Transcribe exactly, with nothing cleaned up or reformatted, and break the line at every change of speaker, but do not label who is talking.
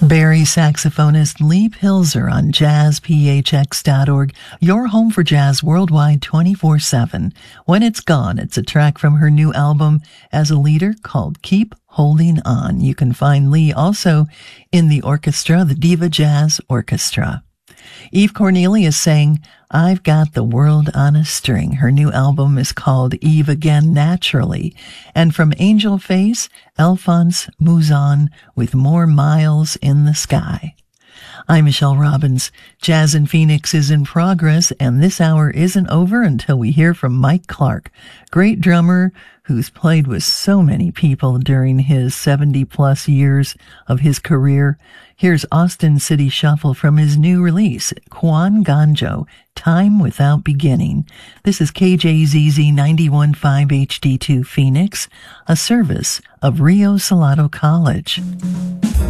Barry saxophonist Lee Pilzer on jazz p h x dot org, your home for jazz worldwide twenty-four seven. When It's Gone, it's a track from her new album As a Leader called Keep Holding On. You can find Lee also in the orchestra, the Diva Jazz Orchestra. Eve Cornelius sang I've Got the World on a String. Her new album is called Eve Again Naturally. And from Angel Face, Alphonse Mouzon with More Miles in the Sky. I'm Michelle Robbins. Jazz in Phoenix is in progress, and this hour isn't over until we hear from Mike Clark, great drummer who's played with so many people during his seventy-plus years of his career. Here's Austin City Shuffle from his new release, Kwan Ganjo, Time Without Beginning. This is K J Z Z ninety-one point five H D two Phoenix, a service of Rio Salado College.